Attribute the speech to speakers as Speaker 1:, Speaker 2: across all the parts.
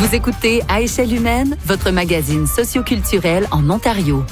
Speaker 1: Vous écoutez À échelle humaine, votre magazine socioculturel en Ontario.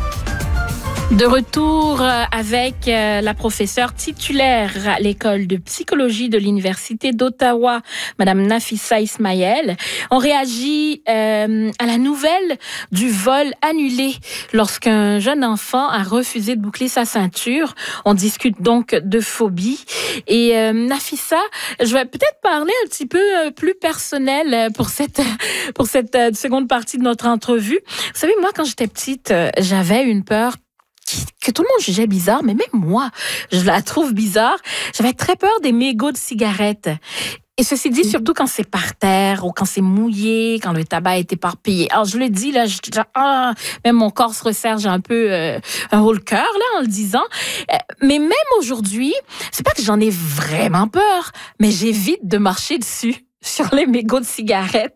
Speaker 2: De retour avec la professeure titulaire à l'école de psychologie de l'Université d'Ottawa, Madame Nafissa Ismaël. On réagit à la nouvelle du vol annulé lorsqu'un jeune enfant a refusé de boucler sa ceinture. On discute donc de phobie. Et Nafissa, je vais peut-être parler un petit peu plus personnel pour cette seconde partie de notre entrevue. Vous savez, moi, quand j'étais petite, j'avais une peur que tout le monde jugeait bizarre, mais même moi, je la trouve bizarre. J'avais très peur des mégots de cigarettes. Et ceci dit, surtout quand c'est par terre ou quand c'est mouillé, quand le tabac est éparpillé. Alors, je le dis, là, même mon corps se resserre, j'ai un peu un haut le cœur, là, en le disant. Mais même aujourd'hui, c'est pas que j'en ai vraiment peur, mais j'évite de marcher dessus. Sur les mégots de cigarettes.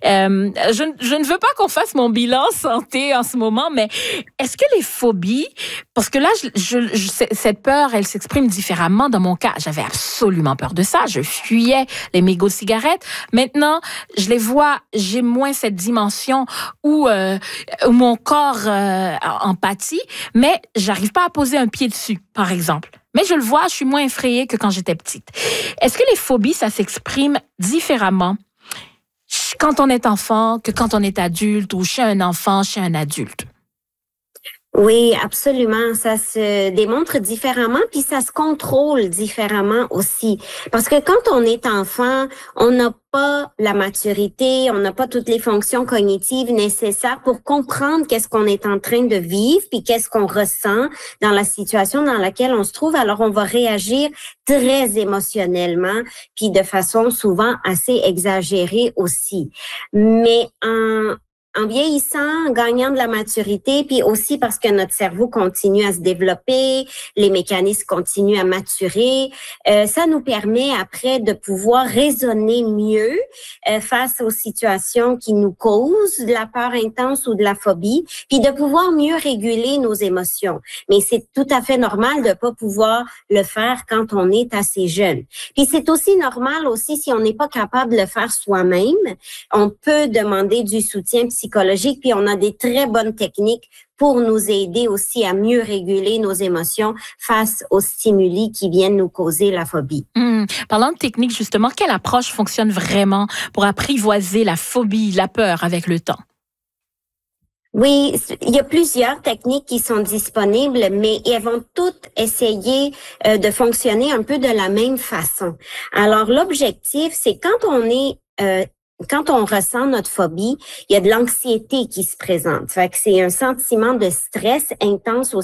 Speaker 2: Je ne veux pas qu'on fasse mon bilan santé en ce moment, mais est-ce que les phobies, parce que là, cette peur, elle s'exprime différemment dans mon cas. J'avais absolument peur de ça. Je fuyais les mégots de cigarettes. Maintenant, je les vois, j'ai moins cette dimension où mon corps empathie, mais j'arrive pas à poser un pied dessus, par exemple. Mais je le vois, je suis moins effrayée que quand j'étais petite. Est-ce que les phobies, ça s'exprime différemment quand on est enfant que quand on est adulte ou chez un enfant, chez un adulte?
Speaker 3: Oui, absolument. Ça se démontre différemment, puis ça se contrôle différemment aussi. Parce que quand on est enfant, on n'a pas la maturité, on n'a pas toutes les fonctions cognitives nécessaires pour comprendre qu'est-ce qu'on est en train de vivre, puis qu'est-ce qu'on ressent dans la situation dans laquelle on se trouve. Alors, on va réagir très émotionnellement, puis de façon souvent assez exagérée aussi. Mais en vieillissant, en gagnant de la maturité, puis aussi parce que notre cerveau continue à se développer, les mécanismes continuent à maturer, ça nous permet après de pouvoir raisonner mieux face aux situations qui nous causent de la peur intense ou de la phobie, puis de pouvoir mieux réguler nos émotions. Mais c'est tout à fait normal de pas pouvoir le faire quand on est assez jeune. Puis c'est aussi normal aussi si on n'est pas capable de le faire soi-même, on peut demander du soutien psychologique, puis on a des très bonnes techniques pour nous aider aussi à mieux réguler nos émotions face aux stimuli qui viennent nous causer la phobie.
Speaker 2: Parlant de technique, justement, quelle approche fonctionne vraiment pour apprivoiser la phobie, la peur avec le temps?
Speaker 3: Oui, il y a plusieurs techniques qui sont disponibles, mais elles vont toutes essayer de fonctionner un peu de la même façon. Alors, l'objectif, c'est quand on ressent notre phobie, il y a de l'anxiété qui se présente. Fait que c'est un sentiment de stress intense au